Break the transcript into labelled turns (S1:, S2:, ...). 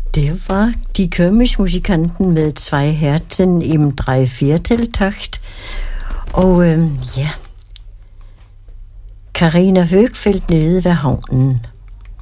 S1: Det var De Kirmesmusikanten med Zwei Herzen im Dreivierteltakt. Og Carina Høgfeldt nede ved havnen.